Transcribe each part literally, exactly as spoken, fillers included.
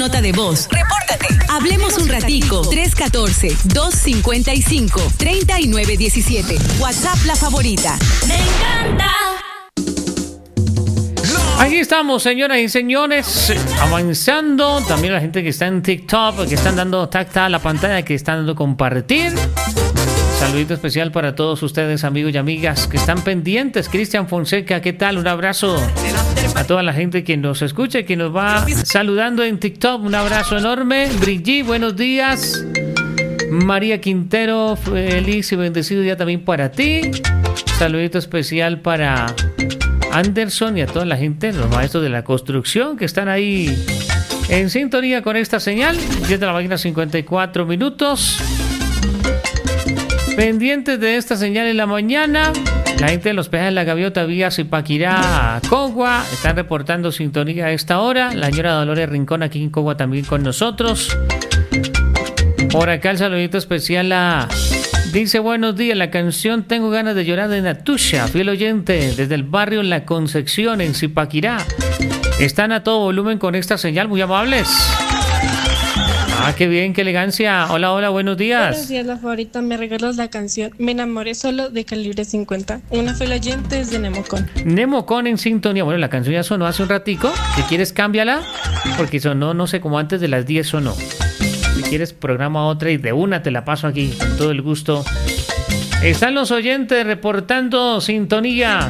nota de voz. Repórtate. Hablemos un ratico. tres uno cuatro, dos cinco cinco, tres nueve uno siete. WhatsApp La Favorita. ¡Me encanta! Aquí estamos, señoras y señores, avanzando. También la gente que está en TikTok, que están dando tacta a la pantalla, que están dando compartir. Saludito especial para todos ustedes, amigos y amigas que están pendientes. Cristian Fonseca, ¿qué tal? Un abrazo a toda la gente que nos escucha y que nos va saludando en TikTok. Un abrazo enorme. Brigitte, buenos días. María Quintero, feliz y bendecido día también para ti. Saludito especial para Anderson y a toda la gente, los maestros de la construcción que están ahí en sintonía con esta señal. diez de la mañana, cincuenta y cuatro minutos. Pendientes de esta señal en la mañana. La gente de los peajes de la Gaviota, vía Zipaquirá, Cogua, están reportando sintonía a esta hora. La señora Dolores Rincón aquí en Cogua también con nosotros. Por acá el saludito especial a... Dice, buenos días, la canción Tengo ganas de llorar de Natusha, fiel oyente, desde el barrio La Concepción, en Zipaquirá. Están a todo volumen con esta señal, muy amables. Ah, qué bien, qué elegancia. Hola, hola, buenos días. Buenos días, La Favorita, me regalas la canción Me enamoré solo de Calibre cincuenta. Una fiel oyente desde Nemocón. Nemocón en sintonía. Bueno, la canción ya sonó hace un ratico. Si quieres, cámbiala, porque sonó, no sé, como antes de las diez sonó. Si quieres, programa otra y de una te la paso aquí, con todo el gusto. Están los oyentes reportando sintonía.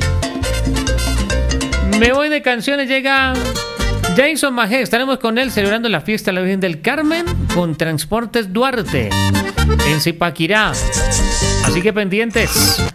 Me voy de canciones, llega Jason Majé. Estaremos con él celebrando la fiesta de la Virgen del Carmen con Transportes Duarte en Zipaquirá. Así que pendientes.